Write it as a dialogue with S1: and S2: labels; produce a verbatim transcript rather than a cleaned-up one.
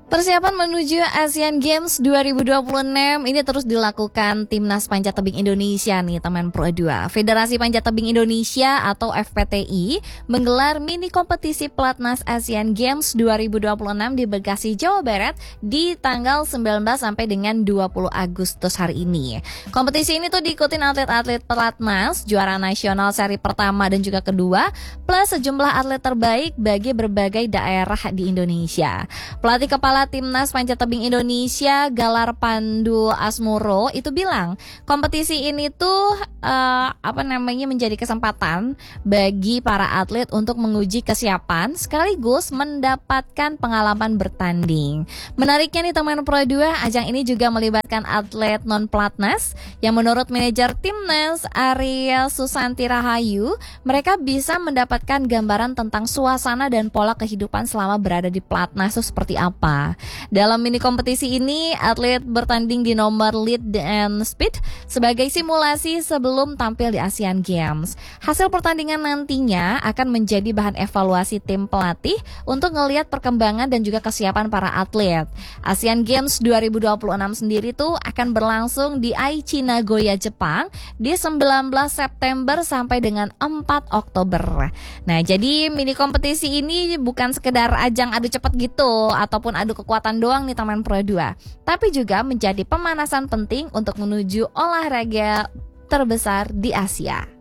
S1: Persiapan menuju Asian Games dua ribu dua puluh enam ini terus dilakukan Timnas Panjat Tebing Indonesia nih teman Pro dua. Federasi Panjat Tebing Indonesia atau F P T I menggelar mini kompetisi Pelatnas Asian Games dua ribu dua puluh enam di Bekasi, Jawa Barat di tanggal sembilan belas sampai dengan dua puluh Agustus hari ini. Kompetisi ini tuh diikutin atlet-atlet Pelatnas, juara nasional seri pertama dan juga kedua, plus sejumlah atlet terbaik bagi berbagai daerah di Indonesia. Pelatih kepala Timnas Panjat Tebing Indonesia Galar Pandu Asmoro itu bilang kompetisi ini tuh uh, apa namanya menjadi kesempatan bagi para atlet untuk menguji kesiapan sekaligus mendapatkan pengalaman bertanding. Menariknya nih teman Pro dua, ajang ini juga melibatkan atlet non Pelatnas yang menurut manajer Timnas Ariel Susanti Rahayu, mereka bisa mendapatkan gambaran tentang suasana dan pola kehidupan selama berada di Pelatnas itu seperti apa. Dalam mini kompetisi ini, atlet bertanding di nomor lead and speed sebagai simulasi sebelum tampil di Asian Games. Hasil pertandingan nantinya akan menjadi bahan evaluasi tim pelatih untuk ngelihat perkembangan dan juga kesiapan para atlet. Asian Games dua ribu dua puluh enam sendiri tuh akan berlangsung di Aichi, Nagoya, Jepang di sembilan belas September sampai dengan empat Oktober. Nah, jadi mini kompetisi ini bukan sekedar ajang adu cepat gitu ataupun adu kekuatan doang nih teman Pro dua, tapi juga menjadi pemanasan penting untuk menuju olahraga terbesar di Asia.